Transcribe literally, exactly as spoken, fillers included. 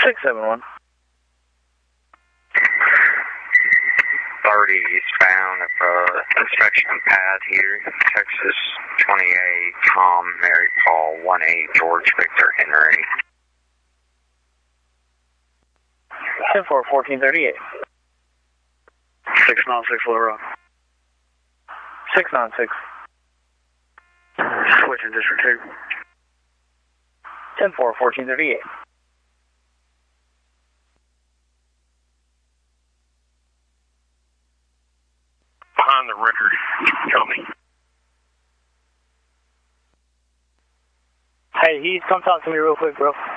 six seven one. thirty eastbound of uh, inspection pad here, Texas twenty-eight, Tom, Mary, Paul, one eight, George, Victor, Henry. ten four, fourteen thirty-eight. six nine six, Little Rock. six nine six. Switching District two. ten four, fourteen thirty-eight. Behind the record, tell me. Hey, he's come talk to me real quick, bro.